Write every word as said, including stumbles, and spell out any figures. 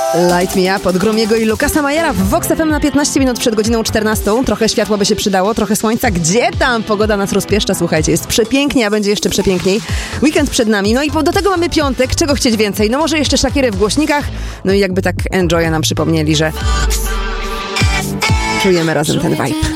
Light Me Up od Gromiego i Lukasa Majera w Vox F M na piętnaście minut przed godziną czternastą. Trochę światła by się przydało, trochę słońca. Gdzie tam? Pogoda nas rozpieszcza, słuchajcie, jest przepięknie, a będzie jeszcze przepiękniej. Weekend przed nami, no i do tego mamy piątek. Czego chcieć więcej? No może jeszcze Shakirę w głośnikach. No i jakby tak Enjoya nam przypomnieli, że czujemy razem ten vibe.